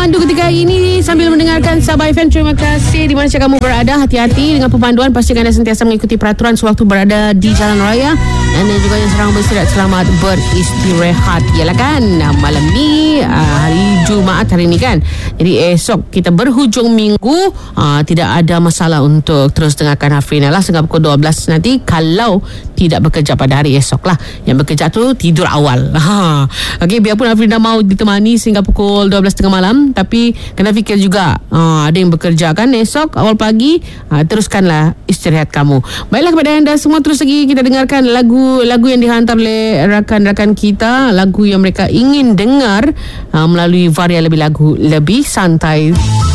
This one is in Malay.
memandu ketika hari ini sambil mendengarkan Sabah FM. Terima kasih di mana saja kamu berada. Hati-hati dengan pemanduan. Pastikan anda sentiasa mengikuti peraturan sewaktu berada di jalan raya. Dan juga yang sedang beristirahat, selamat beristirahat. Yalah kan, malam ni hari Jumaat hari ni kan. Jadi esok kita berhujung minggu, tidak ada masalah untuk terus dengarkan Hafrina lah sehingga pukul 12 nanti, kalau tidak bekerja pada hari esok lah. Yang bekerja tu tidur awal. Okey, biarpun Hafrina mau ditemani sehingga pukul 12.30 malam, tapi kena fikir juga, ada yang bekerja kan esok awal pagi. Teruskanlah istirahat kamu. Baiklah, kepada anda semua, terus lagi kita dengarkan lagu yang dihantar oleh rakan-rakan kita, lagu yang mereka ingin dengar melalui varian lebih santai.